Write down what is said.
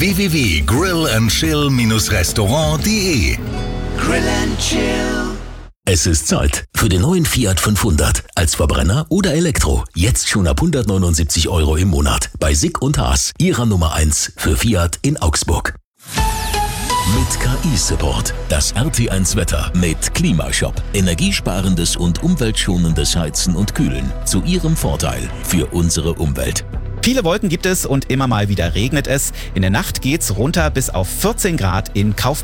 www.grillandchill-restaurant.de. Grill and Chill. Es ist Zeit für den neuen Fiat 500. Als Verbrenner oder Elektro. Jetzt schon ab 179 € im Monat. Bei Sick und Haas, Ihrer Nummer 1 für Fiat in Augsburg. Mit KI-Support. Das RT1 Wetter mit Klimashop. Energiesparendes und umweltschonendes Heizen und Kühlen. Zu Ihrem Vorteil für unsere Umwelt. Viele Wolken gibt es und immer mal wieder regnet es. In der Nacht geht's runter bis auf 14 Grad in Kaufbeuren.